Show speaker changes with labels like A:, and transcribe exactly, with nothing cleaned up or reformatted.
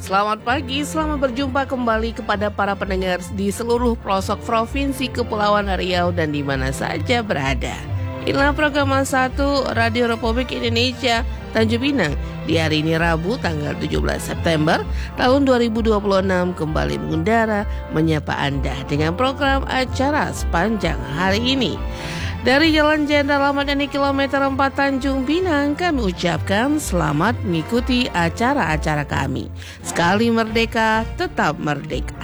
A: Selamat pagi, selamat berjumpa kembali kepada para pendengar di seluruh pelosok Provinsi Kepulauan Riau dan di mana saja berada. Inilah program satu Radio Republik Indonesia Tanjung Pinang di hari ini Rabu tanggal tujuh belas September tahun dua ribu dua puluh enam kembali mengudara menyapa Anda dengan program acara sepanjang hari ini. Dari Jalan Jenderal Ahmad Yani kilometer empat Tanjung Pinang, kami ucapkan selamat mengikuti acara-acara kami. Sekali merdeka, tetap merdeka.